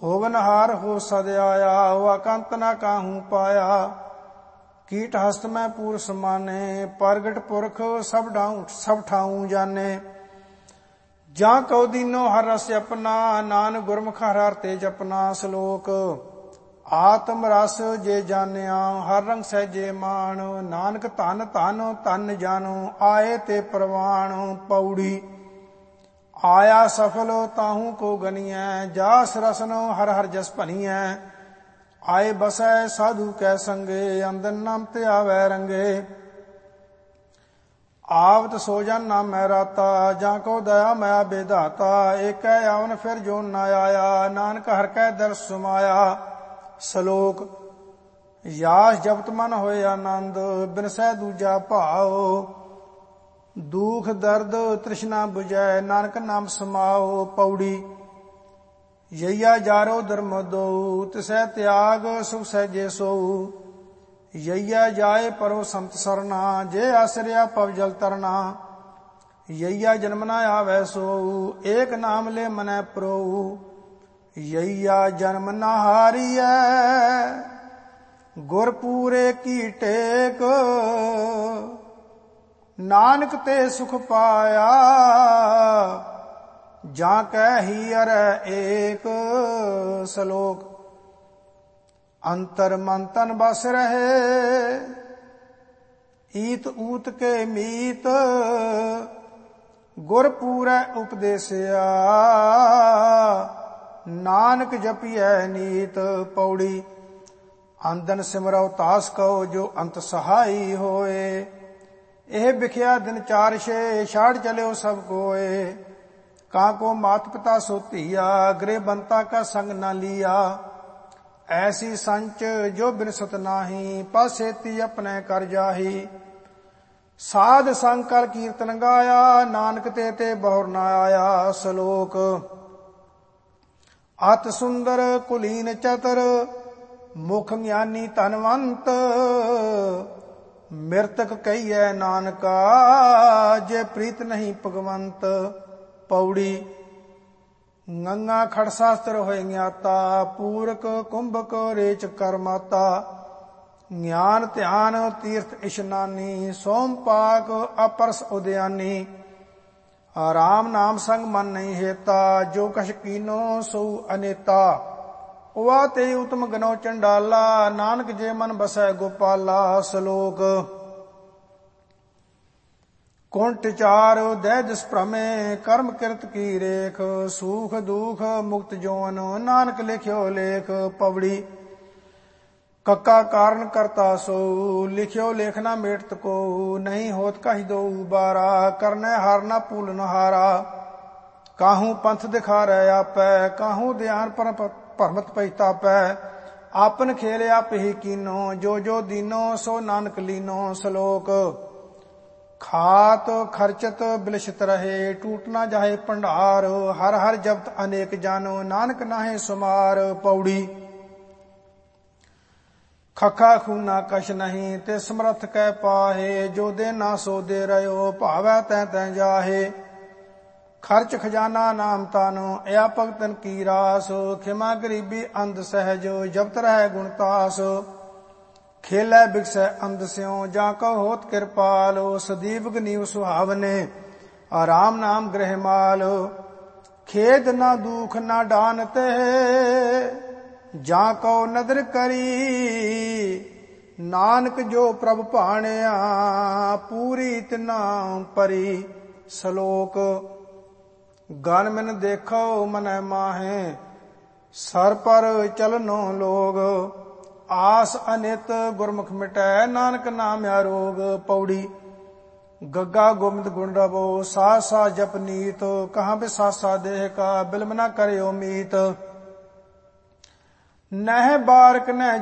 होवनहार हो सद आया, हुआ कंत न काहू पाया। कीट हस्त में पूर समाने, प्रगट पुरख सब ठाऊं जाने। जा कौ दीनो हर रस अपना, नानक गुरमुख हर हर तेज अपना। श्लोक आत्म रस जे जानिया, हर रंग सहजे मान। नानक धन धन धन जानो, आए ते प्रवाण। पौड़ी आया सफल ताहू को गनिय, जास रसन हर हर जस भनिय। आए बसै साधु कै संगे, अंदन नाम ते आवे रंगे। आवत सो जन नाम मै राता, जाको दया मया बेधाता। एक आवन फिर जो न आया, नानक हर कै दर सुमाया। श्लोक यास जपत मन होए आनंद, बिनसै दूजा भाव। दुख दर्द तृष्णा बुझै, नानक नाम समाओ। पौड़ी यैया जारो धर्म दो, तिसै त्याग सुख सहजे सोऊ। यैया जाए परो संत सरना, जे आश्रया पव जल तरना। यैया जन्म न आवै सोऊ, एक नाम ले मनै प्रोऊ। यैया जन्म न हारियै, गुर पूरे की टेक। नानक ते सुख पाया, जाकै ही अरै एक। श्लोक अंतर मन तन बस रहे, ईत ऊत के मीत। गुर पूरै उपदेसिया, नानक जपियै नीत। पौड़ी आंदन सिमरौ तास कहो, जो अंत सहाई होए। ਇਹ ਵਿਖਿਆ ਦਿਨ ਚਾਰ ਛੇ, ਛਾੜ ਚਲਿਓ ਸਭ ਕੋਏ। ਕਾਂ ਕੋ ਮਾਤ ਪਿਤਾ ਸੋ ਧੀਆ, ਗ੍ਰਹਿ ਬੰਤਾ ਕਾ ਸੰਗ ਨਾ ਲੀਆ। ਐਸੀ ਸੰਚ ਜੋ ਬਿਨਸਤ ਨਾਹੀ, ਪਾਸੇਤੀ ਆਪਣੇ ਕਰ ਜਾਹੀ। ਸਾਧ ਸੰਗ ਕਰ ਕੀਰਤਨ ਗਾਇਆ, ਨਾਨਕ ਤੇ ਤੇ ਬਹੁਰ ਨਾ ਆਇਆ। ਸ਼ਲੋਕ ਅਤ ਸੁੰਦਰ ਕੁਲੀਨ ਚਤਰ, ਮੁਖ ਗਿਆਨੀ ਧਨਵੰਤ। ਮਿਰਤਕ ਕਹੀਐ ਨਾਨਕਾ, ਜੇ ਪ੍ਰੀਤ ਨਹੀਂ ਭਗਵੰਤ। ਪੌੜੀ ਗੰਗਾ ਖੜ ਸ਼ਾਸਤਰ ਹੋਏ ਗਿਆਤਾ, ਪੂਰਕ ਕੁੰਭਕ ਰੇਚ ਕਰਮਾਤਾ। ਗਿਆਨ ਧਿਆਨ ਤੀਰਥ ਇਸ਼ਨਾਨੀ, ਸੋਮ ਪਾਕ ਅਪਰਸ ਉਦਿਆਨੀ। ਰਾਮ ਨਾਮ ਸੰਗ ਮਨ ਨਹੀਂ ਹੇਤਾ, ਜੋ ਕਛ ਕੀਨੋ ਸੋ ਅਨੇਤਾ। ਉਵਾ ਤੇ ਉਤਮ ਗਨੋ ਚੰਡਾਲਾ, ਨਾਨਕ ਜੇ ਮਨ ਬਸੈ ਗੋਪਾਲਾ। ਸ਼ਲੋਕ ਕੁੰਟ ਚਾਰ ਦਹਿ ਦਿਸ ਭ੍ਰਮੇ, ਕਰਮ ਕਿਰਤ ਕੀ ਰੇਖ। ਸੂਖ ਦੁਖ ਮੁਕਤ ਜੋਨ, ਨਾਨਕ ਲਿਖਿਓ ਲੇਖ। ਪਵੜੀ ਕੱਕਾ ਕਾਰਨ ਕਰਤਾ ਸੋ, ਲਿਖਿਓ ਲੇਖ ਨਾ ਮੇਟਤ ਕੋ। ਨਹੀਂ ਹੋਤ ਕਹੀ ਦੋ ਬਾਰਾ, ਕਰਨੈ ਹਾਰ ਨਾ ਭੂਲਨ ਹਾਰਾ। ਕਾਹੂ ਪੰਥ ਦਿਖਾਰੈ ਆਪੈ, ਕਾਹੂ ਧਿਆਨ ਭਰਮਤ ਪਛਤਾਪੈ। ਆਪਨ ਖੇਲ ਆਪ ਹੀ ਕੀਨੋ, ਜੋ ਜੋ ਦੀਨੋ ਸੋ ਨਾਨਕ ਲੀਨੋ। ਸ਼ਲੋਕ ਖਾਤ ਖਰਚਤ ਬਿਲਸ਼ਤ ਰਹੇ, ਟੂਟ ਨਾ ਜਾਹੇ ਭੰਡਾਰ। ਹਰ ਹਰ ਜਪਤ ਅਨੇਕ ਜਾਨੋ, ਨਾਨਕ ਨਾਹੇ ਸੁਮਾਰ। ਪੌੜੀ ਖਖਾ ਖੂਨਾ ਕਛ ਨਹੀਂ, ਤੇ ਸਮਰਥ ਕੈ ਪਾਹੇ। ਜੋ ਦੇ ਨਾ ਸੋ ਦੇ ਰਹਿਓ, ਭਾਵੈ ਤੈ ਤੈ ਜਾਹੇ। ਖਰਚ ਖਜ਼ਾਨਾ ਨਾਮ ਤਾਨੋ, ਇਆ ਭਗਤਨ ਕੀ ਰਾਸ। ਖਿਮਾ ਗਰੀਬੀ ਅੰਧ ਸਹਿਜ, ਜਪਤ ਰਹਿ ਗੁਣ ਤਾਸ। ਖੇਲੈ ਬਿਕਸੈ ਅੰਧ ਸਿਉ, ਜਾਂ ਕਉ ਹੋਤ ਕਿਰਪਾਲ। ਸਦੀਵ ਗਨੀਵ ਸੁਹਾਵਨੇ, ਆਰਾਮ ਨਾਮ ਗ੍ਰਹਿ ਮਾਲ। ਖੇਦ ਨਾ ਦੁਖ ਨਾ ਡਾਨ ਤੇ, ਜਾਂ ਕਉ ਨਦਰ ਕਰੀ। ਨਾਨਕ ਜੋ ਪ੍ਰਭ ਭਾਣਿਆ, ਪੂਰੀ ਤਿਨਾ ਪਰੀ। ਸ਼ਲੋਕ ਗਨ ਮਿਨ ਦੇਖੋ ਮਨੈ ਮਾਹੇ, ਸਰ ਪਰ ਚਲਨੋ ਲੋਗ। ਆਸ ਅਨਿਤ ਗੁਰਮੁਖ ਮਿਟੈ, ਨਾਨਕ ਨਾਮ ਆਰੋਗ। ਪੌੜੀ ਗੱਗਾ ਗੋਬਿੰਦ ਗੁਣ ਰਵੋ, ਸਾਹ ਸਾਹ ਜਪ ਨੀਤ। ਕਹਾਂ ਬਿਸਾਸਾ ਦੇਹ ਕਾ, ਬਿਲਮ ਨਾ ਕਰਿਓ ਮੀਤ। ਨਹਿ ਬਾਰਕ ਨਹਿ